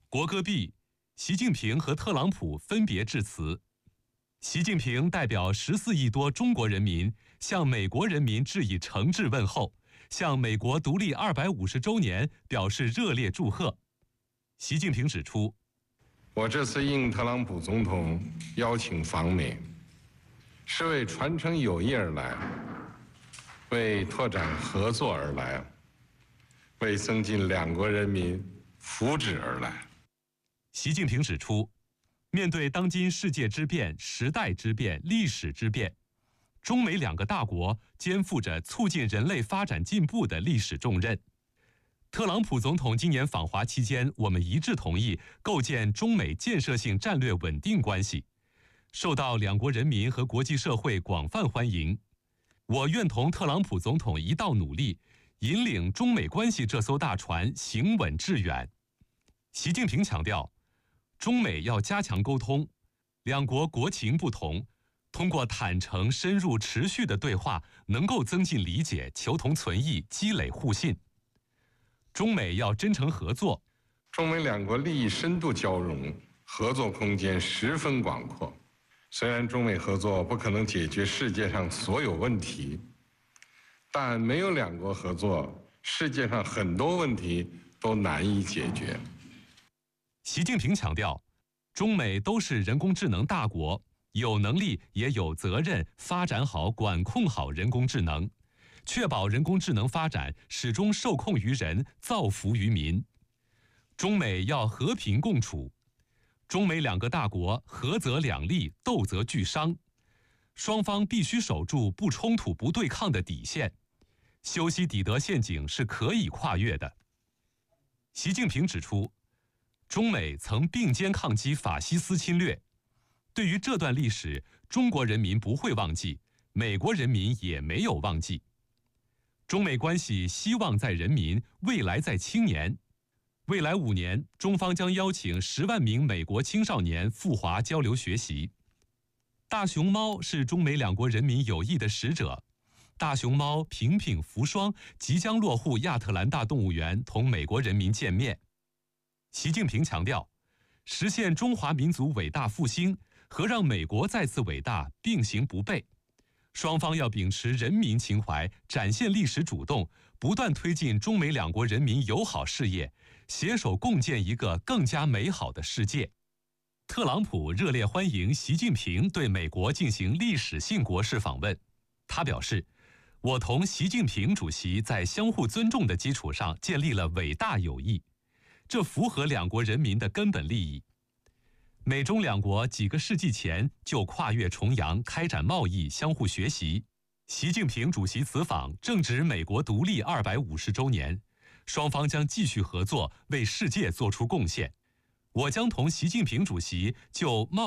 国歌毕，习近平和特朗普分别致辞。习近平代表14亿多中国人民向美国人民致以诚挚问候，向美国独立250周年表示热烈祝贺。习近平指出， 我这次应特朗普总统邀请访美，是为传承友谊而来，为拓展合作而来，为增进两国人民福祉而来。 习近平指出，面对当今世界之变、时代之变、历史之变，中美两个大国肩负着促进人类发展进步的历史重任。特朗普总统今年访华期间，我们一致同意构建中美建设性战略稳定关系，受到两国人民和国际社会广泛欢迎。我愿同特朗普总统一道努力，引领中美关系这艘大船行稳致远。习近平强调，中美要加强沟通，两国国情不同，通过坦诚、深入、持续的对话，能够增进理解、求同存异、积累互信。中美要真诚合作， 中美两国利益深度交融，合作空间十分广阔。虽然中美合作不可能解决世界上所有问题，但没有两国合作，世界上很多问题都难以解决。 习近平强调，中美都是人工智能大国，有能力也有责任发展好、管控好人工智能，确保人工智能发展始终受控于人，造福于民。中美要和平共处，中美两个大国合则两利，斗则俱伤，双方必须守住不冲突、不对抗的底线，修昔底德陷阱是可以跨越的。习近平指出，中美曾并肩抗击法西斯侵略，对于这段历史，中国人民不会忘记，美国人民也没有忘记。中美关系希望在人民，未来在青年。未来5年，中方将邀请10万名美国青少年赴华交流学习。大熊猫是中美两国人民友谊的使者。大熊猫平平福双即将落户亚特兰大动物园，同美国人民见面。习近平强调，实现中华民族伟大复兴和让美国再次伟大并行不悖，双方要秉持人民情怀，展现历史主动，不断推进中美两国人民友好事业，携手共建一个更加美好的世界。特朗普热烈欢迎习近平对美国进行历史性国事访问。他表示，我同习近平主席在相互尊重的基础上建立了伟大友谊，这符合两国人民的根本利益。美中两国几个世纪前就跨越重洋开展贸易，相互学习。习近平主席此访正值美国独立250周年，双方将继续合作，为世界做出贡献。我将同习近平主席就贸